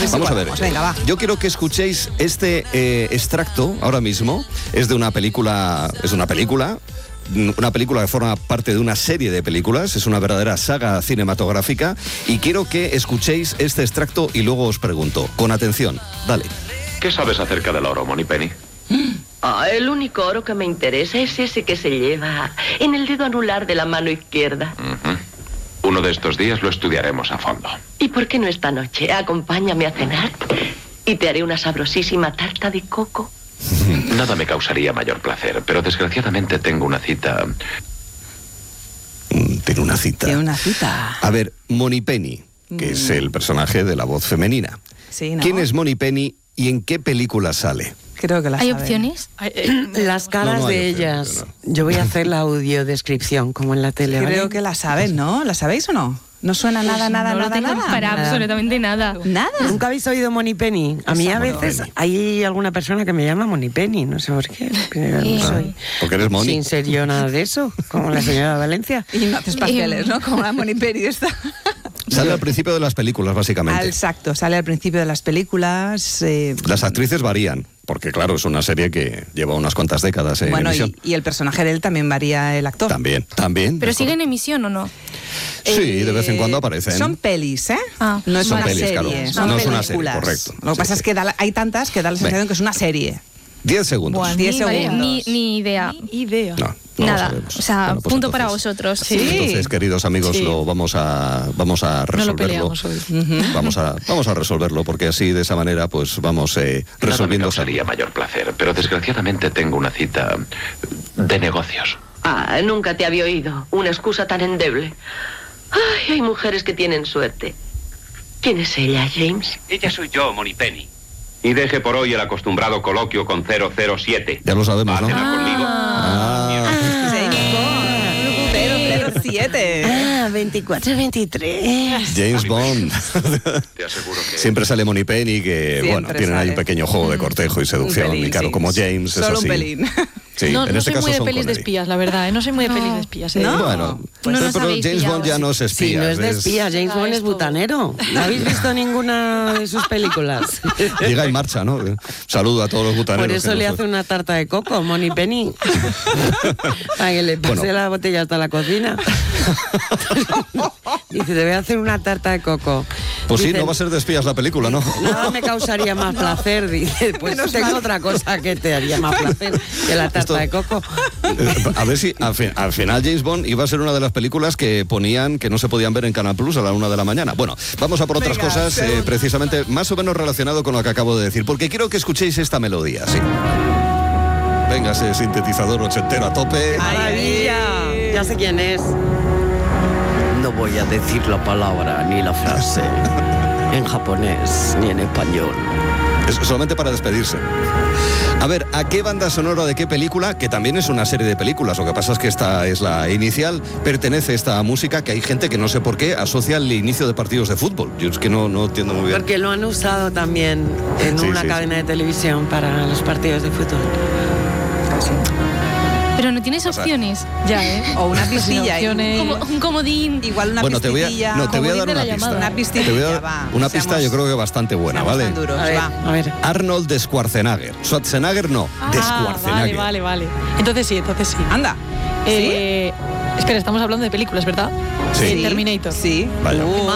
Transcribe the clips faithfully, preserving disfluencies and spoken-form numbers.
ver si Vamos a ver. podemos. Venga, va. Yo quiero que escuchéis este eh, extracto ahora mismo. Es de una película, es una película, una película que forma parte de una serie de películas. Es una verdadera saga cinematográfica. Y quiero que escuchéis este extracto y luego os pregunto. Con atención. Dale. ¿Qué sabes acerca del oro, Moneypenny? Oh, el único oro que me interesa es ese que se lleva en el dedo anular de la mano izquierda. Uh-huh. Uno de estos días lo estudiaremos a fondo. ¿Y por qué no esta noche? Acompáñame a cenar y te haré una sabrosísima tarta de coco. Nada me causaría mayor placer, pero desgraciadamente tengo una cita. Tiene una cita. Tiene una cita. A ver, Moneypenny, que mm. es el personaje de la voz femenina. Sí, ¿no? ¿Quién es Moneypenny y en qué película sale? Creo que la ¿Hay saben. opciones? Las caras No, no hay de opciones, ellas. no. Yo voy a hacer la audiodescripción, como en la tele. Creo ¿vale? que la saben, ¿no? ¿La sabéis o no? ¿No suena nada, nada, no lo nada, tengo nada? para Nada. absolutamente nada. ¿Nada? ¿Nunca habéis oído Moneypenny? A mí a Exacto. veces hay alguna persona que me llama Moneypenny, no sé por qué. Pero Eh, no soy. Porque eres Moni. Sin ser yo nada de eso, como la señora Valencia. Y no haces pasteles, ¿no? Como la Moneypenny esta. Sale al principio de las películas, básicamente. Exacto, sale al principio de las películas. Eh, Las actrices varían, porque claro, es una serie que lleva unas cuantas décadas en bueno, emisión. y, y el personaje de él también varía el actor. También, también. ¿Pero es sigue en correcto. emisión o no? Sí, de vez en Eh, cuando aparecen. Son pelis, ¿eh? Ah, no es Son una pelis, serie, claro. son No es una serie, películas. correcto. Lo que Sí, pasa sí. es que da la- hay tantas que da la sensación Venga. que es una serie. Diez segundos. Bueno, diez Vale, segundos. ni, ni idea. Idea. No, no Nada. lo sabemos. O sea, Bueno, pues punto para entonces- vosotros. Sí. Entonces, queridos amigos, Sí. lo vamos a vamos a No lo resolverlo. peleamos hoy. Vamos a vamos a resolverlo porque así de esa manera pues vamos eh, Nada me resolviendo. causaría mayor placer, pero desgraciadamente tengo una cita de negocios. Ah, nunca te había oído. Una excusa tan endeble. Ay, hay mujeres que tienen suerte. ¿Quién es ella, James? Ella soy yo, Moneypenny. Y deje por hoy el acostumbrado coloquio con cero cero siete. Ya lo sabemos, ¿Va a ¿no? cenar conmigo? Ah. cero cero siete. Ah, veinticuatro veintitrés. James Bond. Te aseguro que... Siempre sale Moneypenny, que Siempre bueno, tienen ahí sale. un pequeño juego de cortejo y seducción. Un pelín, y claro, sí. como James es Solo así. un pelín. Sí, no en no este soy caso muy de son pelis de Connery. espías, la verdad, ¿eh? No soy muy de No. pelis de espías. ¿eh? No. Bueno, Pues no pero, nos pero habéis James pillado. Bond ya no es espía. Sí, no es de es- espía, James Ah, Bond es esto. butanero. ¿No habéis visto ninguna de sus películas? Llega en marcha, ¿no? Saludo a todos los butaneros. Por eso que le nos- hace una tarta de coco, Moneypenny. Para que le pase Bueno. la botella hasta la cocina. Dice, te voy a hacer una tarta de coco. Pues sí, Dice, no va a ser de espías la película, ¿no? nada me causaría más placer. Dice, pues tengo otra cosa que te haría más placer que la tarta Esto- de coco. Eh, A ver si al, fin- al final James Bond iba a ser una de las películas que ponían que no se podían ver en Canal Plus a la una de la mañana. Bueno, vamos a por otras Venga, cosas, eh, segundo. precisamente más o menos relacionado con lo que acabo de decir, porque quiero que escuchéis esta melodía, sí. Venga, ese sintetizador ochentero a tope. ¡Maravilla! Ya sé quién es. No voy a decir la palabra ni la frase en japonés ni en español. Es solamente para despedirse. A ver, ¿a qué banda sonora de qué película? Que también es una serie de películas. Lo que pasa es que esta es la inicial. Pertenece esta música que hay gente que no sé por qué asocia al inicio de partidos de fútbol. Yo es que no, no entiendo muy bien. Porque lo han usado también en Sí, una sí, cadena de televisión para los partidos de fútbol. Pero no tienes opciones. Ya, ¿eh? O una pistilla. Sin opciones. Como un comodín. Igual una Bueno, te voy pistilla. a, no, te voy a dar Comodín de una la pista. llamada. Una pistilla, Te voy a dar va. una Seamos- pista, yo creo que bastante buena, seamos ¿vale? tan duros, A ver, va. a ver. Arnold de Schwarzenegger. Schwarzenegger no, de Ah, Schwarzenegger. vale, vale, vale. Entonces sí, entonces sí. Anda. Eh, Espera, estamos hablando de películas, ¿verdad? Sí. Eh, Terminator. Sí. Vaya. Uh.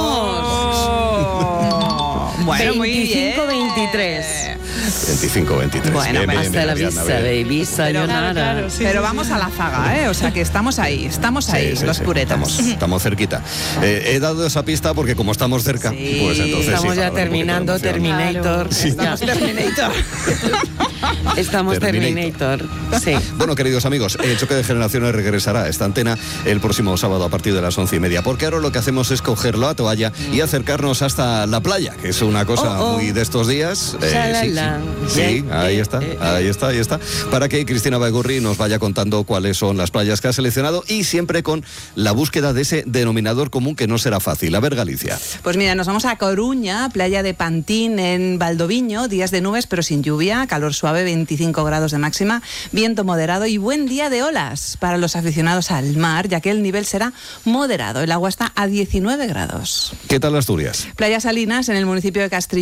¡Vamos! Bueno, muy bien. veinticinco veintitrés. veinticinco veintitrés. Bueno, Bien, bien, Hasta bien, la bien, vista, bien. baby, sayonara. Claro, claro, sí, Pero sí, vamos sí. a la zaga, ¿eh? O sea que estamos ahí, estamos ahí, Sí, sí, los sí, puretas. Estamos, estamos cerquita. Eh, he dado esa pista porque como estamos cerca, Sí. pues entonces Estamos sí, ya para dar un poquito de terminando emoción. Terminator. Claro. Ya. Terminator. Estamos Terminator. Terminator. Sí. Bueno, queridos amigos, el Choque de Generaciones regresará a esta antena el próximo sábado a partir de las once y media, porque ahora lo que hacemos es coger la toalla y acercarnos hasta la playa, que es una cosa Oh, oh. muy de estos días. Eh, sí, Shalala. sí, sí, Yeah, ahí eh, está, eh, ahí está, ahí está. Para que Cristina Baigorri nos vaya contando cuáles son las playas que ha seleccionado y siempre con la búsqueda de ese denominador común que no será fácil. A ver, Galicia. Pues mira, nos vamos a Coruña, playa de Pantín en Valdoviño, días de nubes pero sin lluvia, calor suave, veinticinco grados de máxima, viento moderado y buen día de olas para los aficionados al mar, ya que el nivel será moderado. El agua está a diecinueve grados. ¿Qué tal Asturias? Playa Salinas en el municipio de Castrillo.